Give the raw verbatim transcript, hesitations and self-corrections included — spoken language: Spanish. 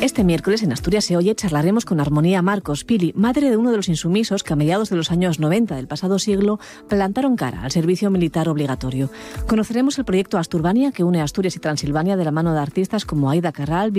Este miércoles en Asturias se oye charlaremos con Armonía Marcos Pili, madre de uno de los insumisos que a mediados de los años noventa del pasado siglo plantaron cara al servicio militar obligatorio. Conoceremos el proyecto Asturbania, que une Asturias y Transilvania de la mano de artistas como Aida Carral,